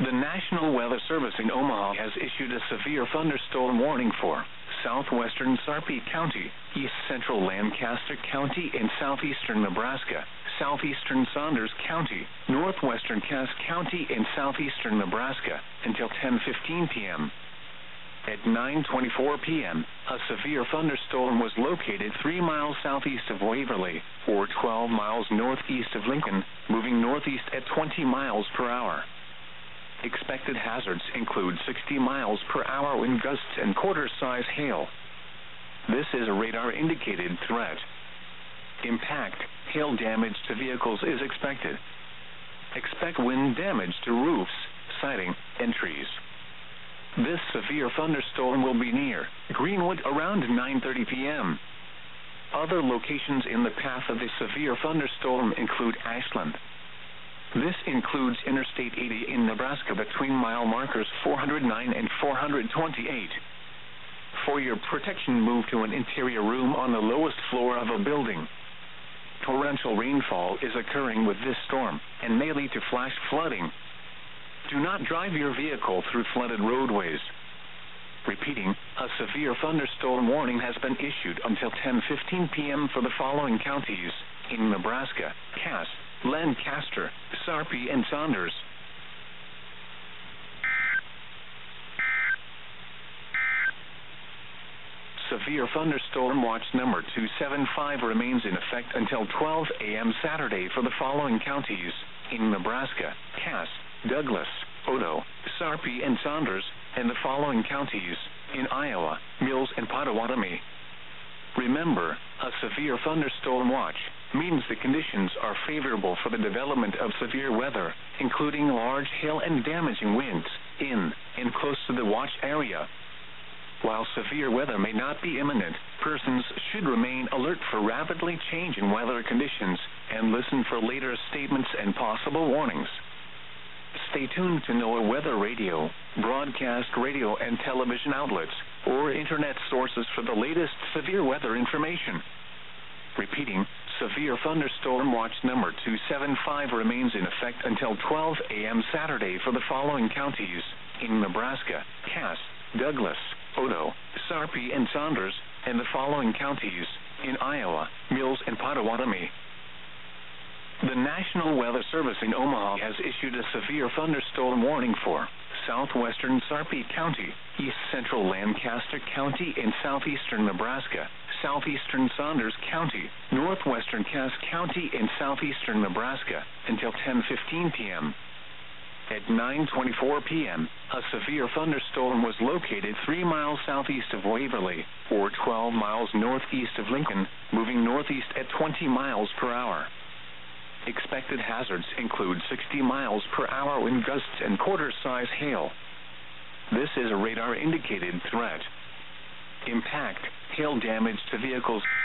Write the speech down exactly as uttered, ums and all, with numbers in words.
The National Weather Service in Omaha has issued a severe thunderstorm warning for southwestern Sarpy County, east central Lancaster County and southeastern Nebraska, southeastern Saunders County, northwestern Cass County and southeastern Nebraska until ten fifteen p.m. At nine twenty-four p.m., a severe thunderstorm was located three miles southeast of Waverly, or twelve miles northeast of Lincoln, moving northeast at twenty miles per hour. Expected hazards include sixty miles per hour wind gusts and quarter-size hail. This is a radar-indicated threat. Impact, hail damage to vehicles is expected. Expect wind damage to roofs, siding, and trees. This severe thunderstorm will be near Greenwood around nine thirty p.m. Other locations in the path of the severe thunderstorm include Ashland. This includes Interstate eighty in Nebraska between mile markers four hundred nine and four hundred twenty-eight. For your protection, move to an interior room on the lowest floor of a building. Torrential rainfall is occurring with this storm and may lead to flash flooding. Do not drive your vehicle through flooded roadways. Repeating, a severe thunderstorm warning has been issued until ten fifteen p.m. for the following counties in Nebraska: Cass, Lancaster, Sarpy, and Saunders. Severe thunderstorm watch number two seven five remains in effect until twelve a.m. Saturday for the following counties in Nebraska: Cass, Douglas, Odo, Sarpy, and Saunders, and the following counties in Iowa: Mills and Potawatomi. Remember, a severe thunderstorm watch means the conditions are favorable for the development of severe weather, including large hail and damaging winds, in and close to the watch area. While severe weather may not be imminent, persons should remain alert for rapidly changing weather conditions and listen for later statements and possible warnings. Stay tuned to NOAA Weather Radio, broadcast radio and television outlets, or internet sources for the latest severe weather information. Repeating, severe thunderstorm watch number two seven five remains in effect until twelve a.m. Saturday for the following counties in Nebraska: Cass, Douglas, Odo, Sarpy, and Saunders, and the following counties in Iowa: Mills and Potawatomi. The National Weather Service in Omaha has issued a severe thunderstorm warning for southwestern Sarpy County, east central Lancaster County and southeastern Nebraska, southeastern Saunders County, northwestern Cass County, and southeastern Nebraska until ten fifteen p.m. At nine twenty-four p.m., a severe thunderstorm was located three miles southeast of Waverly, or twelve miles northeast of Lincoln, moving northeast at twenty miles per hour. Expected hazards include sixty miles per hour wind gusts and quarter-size hail. This is a radar-indicated threat. Impact, hail damage to vehicles.